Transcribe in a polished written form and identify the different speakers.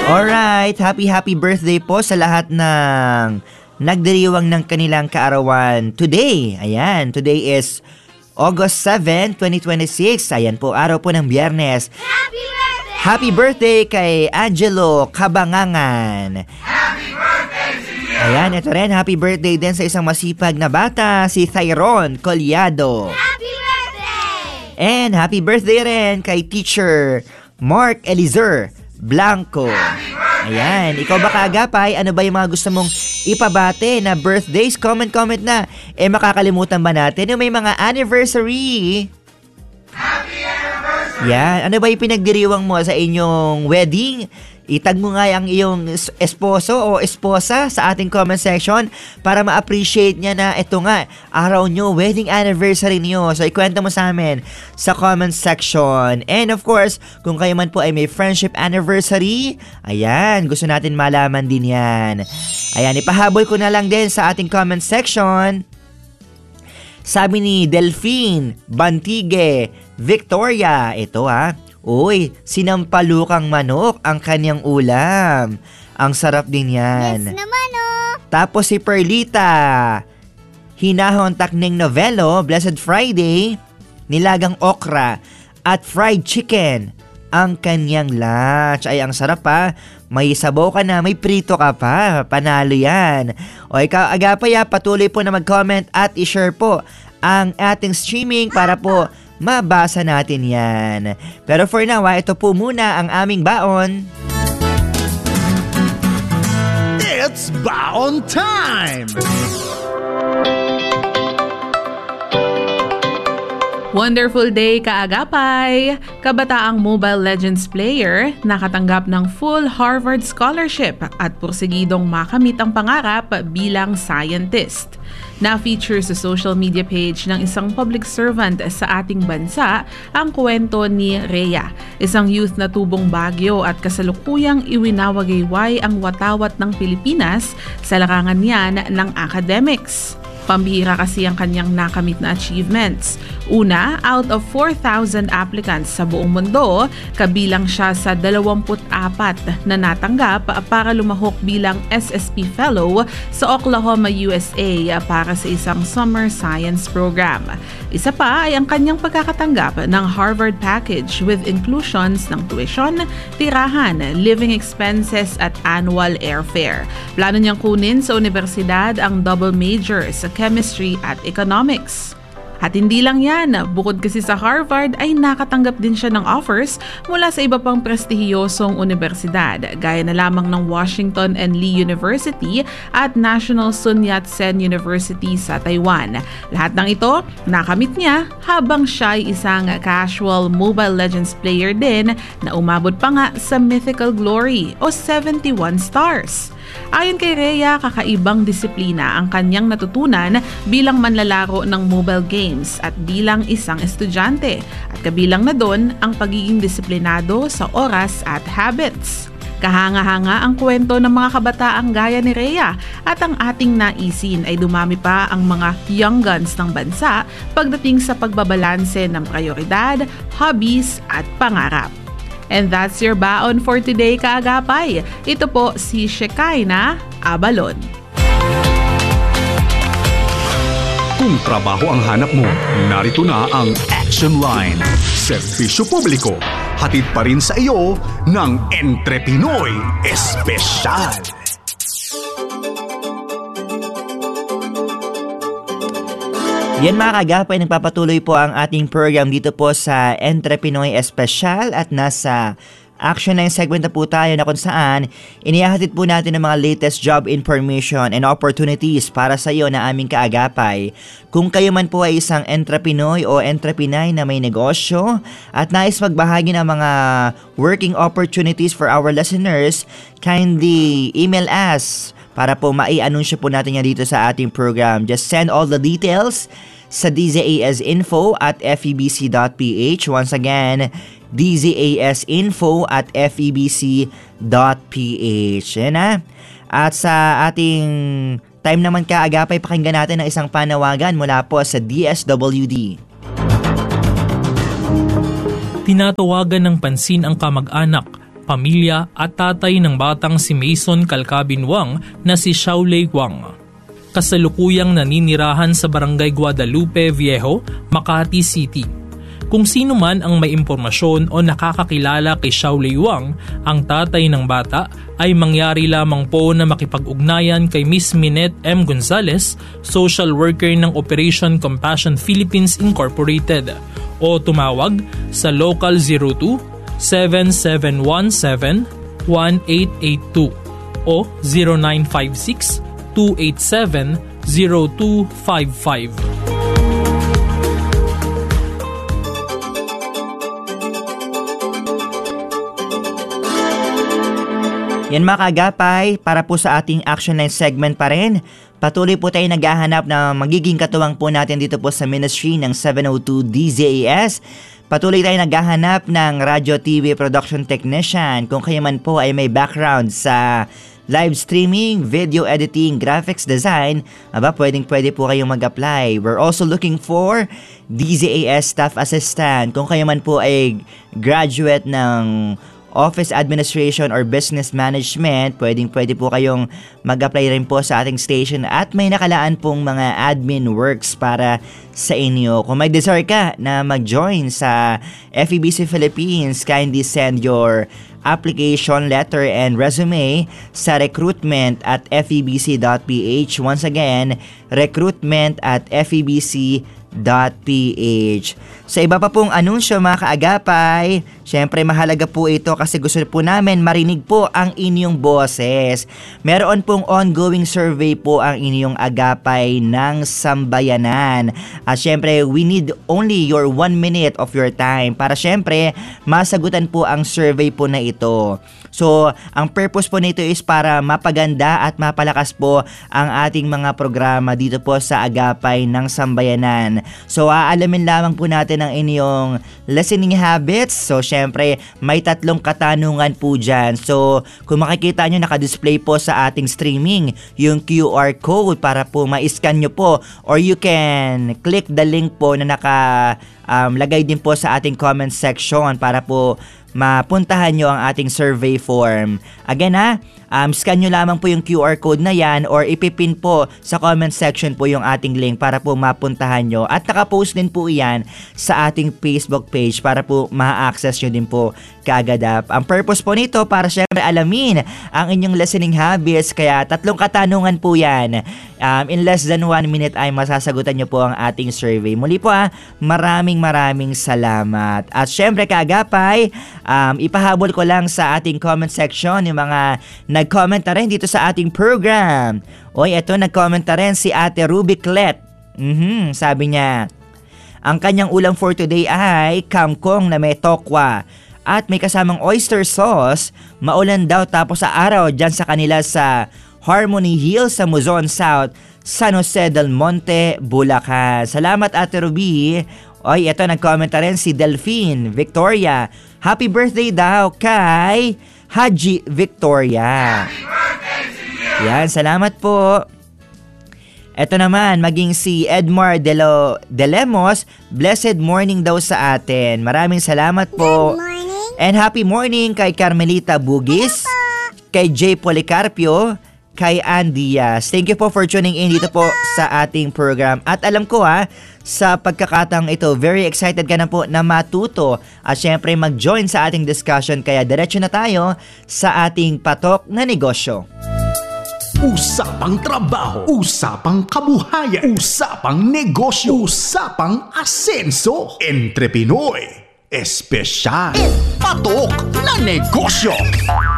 Speaker 1: Alright, happy birthday po sa lahat ng nagdiriwang ng kanilang kaarawan today. Ayan, today is August 7, 2026. Ayan po, araw po ng Biyernes.
Speaker 2: Happy birthday!
Speaker 1: Happy birthday kay Angelo Cabangangan.
Speaker 2: Happy birthday to you!
Speaker 1: Ayan, ito rin, happy birthday din sa isang masipag na bata, si Thyron Collado.
Speaker 2: Happy birthday!
Speaker 1: And happy birthday rin kay Teacher Mark Elizer Blanco. Ayan, ikaw ba kaagapay? Ano ba yung mga gusto mong ipabate na birthdays? Comment na. Makakalimutan ba natin yung may mga anniversary?
Speaker 2: Happy anniversary!
Speaker 1: Yan, ano ba yung pinagdiriwang mo sa inyong wedding? Itag mo nga ang iyong esposo o esposa sa ating comment section para ma-appreciate niya na ito nga, araw nyo, wedding anniversary niyo. So, ikwento mo sa amin sa comment section. And of course, kung kayo man po ay may friendship anniversary, ayan, gusto natin malaman din yan. Ayan, ipahabol ko na lang din sa ating comment section. Sabi ni Delphine Bantige Victoria, ito uy, sinampalukang manok ang kanyang ulam. Ang sarap din yan.
Speaker 2: Yes naman oh!
Speaker 1: Tapos si Perlita, hinahon takning novelo, Blessed Friday, nilagang okra at fried chicken. Ang kanyang lunch. Ay, ang sarap pa. May sabaw ka na, may prito ka pa. Panalo yan. O ikaw, agapay patuloy po na mag-comment at i-share po ang ating streaming para po mabasa natin yan. Pero for now, ito po muna ang aming baon.
Speaker 3: It's baon time!
Speaker 4: Wonderful day kaagapay! Kabataang Mobile Legends player nakatanggap ng full Harvard scholarship at porsigidong makamit ang pangarap bilang scientist. Na-feature sa social media page ng isang public servant sa ating bansa ang kwento ni Rhea, isang youth na tubong Baguio at kasalukuyang iwinawagayway ang watawat ng Pilipinas sa larangan niyan ng academics. Pambihira kasi ang kanyang nakamit na achievements. Una, out of 4,000 applicants sa buong mundo, kabilang siya sa 24 na natanggap para lumahok bilang SSP Fellow sa Oklahoma, USA para sa isang summer science program. Isa pa ay ang kanyang pagkakatanggap ng Harvard package with inclusions ng tuition, tirahan, living expenses at annual airfare. Plano niyang kunin sa universidad ang double major sa chemistry at economics. At hindi lang yan, bukod kasi sa Harvard ay nakatanggap din siya ng offers mula sa iba pang prestihiyosong universidad gaya na lamang ng Washington and Lee University at National Sun Yat-sen University sa Taiwan. Lahat ng ito nakamit niya habang siya ay isang casual Mobile Legends player din na umabot pa nga sa mythical glory o 71 stars. Ayon kay Rhea, kakaibang disiplina ang kanyang natutunan bilang manlalaro ng mobile games at bilang isang estudyante. At kabilang na doon ang pagiging disiplinado sa oras at habits. Kahanga-hanga ang kwento ng mga kabataang gaya ni Rhea at ang ating naisin ay dumami pa ang mga young guns ng bansa pagdating sa pagbabalanse ng prioridad, hobbies at pangarap. And that's your baon for today, kaagapay. Ito po si Shekinah Abalon.
Speaker 3: Kung trabaho ang hanap mo, narito na ang Action Line. Serbisyo publiko, hatid pa rin sa iyo ng Entre Pinoy Espesyal.
Speaker 1: Yan mga kagapay, nagpapatuloy po ang ating program dito po sa Entre Pinoy Espesyal at nasa Action Line segment na po tayo na kung saan inihahatid po natin ang mga latest job information and opportunities para sa iyo na aming kaagapay. Kung kayo man po ay isang entrepreneur o entreprenay na may negosyo at nais magbahagi ng mga working opportunities for our listeners, kindly email us para po mai-anunsyo po natin yan dito sa ating program. Just send all the details sa dzasinfo@febc.ph. Once again, dzasinfo@febc.ph. Yan na. At sa ating time naman kaagapay, pakinggan natin ang isang panawagan mula po sa DSWD.
Speaker 5: Tinatawagan ng pansin ang kamag-anak, pamilya at tatay ng batang si Mason Calcabin Wang na si Xiaolei Wang. Kasalukuyang naninirahan sa Barangay Guadalupe Viejo, Makati City. Kung sino man ang may impormasyon o nakakakilala kay Xiaolei Wang, ang tatay ng bata, ay mangyari lamang po na makipag-ugnayan kay Miss Minette M. Gonzalez, social worker ng Operation Compassion Philippines Incorporated, o tumawag sa Local 02-7717-1882 o 0956-287-0255.
Speaker 1: Yan mga kaagapay, para po sa ating Action Line segment pa rin, patuloy po tayo naghahanap na magiging katuwang po natin dito po sa ministry ng 702 DZAS. Patuloy tayo naghahanap ng radio TV production technician. Kung kayo man po ay may background sa live streaming, video editing, graphics design, pwede po kayong mag-apply. We're also looking for DZAS staff assistant. Kung kayo man po ay graduate ng office administration or business management, pwede po kayong mag-apply rin po sa ating station at may nakalaan pong mga admin works para sa inyo. Kung may desire ka na mag-join sa FEBC Philippines, kindly send your application letter and resume sa recruitment@febc.ph. Once again, recruitment@febc.ph. Sa iba pa pong anunsyo mga kaagapay, syempre mahalaga po ito kasi gusto po namin marinig po ang inyong boses. Meron pong ongoing survey po ang inyong agapay ng sambayanan. At syempre we need only your 1 minute of your time para syempre masagutan po ang survey po na ito. So ang purpose po nito is para mapaganda at mapalakas po ang ating mga programa dito po sa agapay ng sambayanan. So aalamin lamang po natin ang inyong listening habits. So syempre may 3 katanungan po dyan. So kung makikita nyo nakadisplay po sa ating streaming yung QR code para po ma-scan nyo po, or you can click the link po na lagay din po sa ating comment section para po mapuntahan nyo ang ating survey form. Again scan nyo lamang po yung QR code na yan or ipipin po sa comment section po yung ating link para po mapuntahan nyo. At nakapost din po yan sa ating Facebook page para po ma-access nyo din po kaagad. Ang purpose po nito para syempre alamin ang inyong listening habits, kaya 3 katanungan po yan. In less than 1 minute ay masasagutan nyo po ang ating survey. Muli po maraming salamat. At syempre kaagapay, ipahabol ko lang sa ating comment section yung mga nag-comment na rin dito sa ating program. Oy, eto nag-comment na rin si Ate Ruby Clet. Sabi niya, ang kanyang ulam for today ay kangkong na may tokwa at may kasamang oyster sauce. Maulan daw tapos sa araw dyan sa kanila sa Harmony Hills sa Muzon South, San Jose del Monte, Bulacan. Salamat Ate Ruby. Oy, eto nag-comment na rin si Delphine Victoria. Happy birthday daw kay Haji Victoria.
Speaker 2: Happy birthday to you!
Speaker 1: Yan, salamat po. Eto naman, maging si Edmar de Lemos, blessed morning daw sa atin. Maraming salamat po.
Speaker 2: Good morning.
Speaker 1: And happy morning kay Carmelita Bugis, kay Jay Policarpio, kay Andy Diaz. Thank you po for tuning in dito po sa ating program. At alam ko sa pagkakataong ito, very excited ka na po na matuto at syempre mag-join sa ating discussion. Kaya diretso na tayo sa ating patok na negosyo.
Speaker 3: Usapang trabaho, usapang kabuhayan, usapang negosyo, usapang asenso. Entre Pinoy, espesyal, patok na negosyo.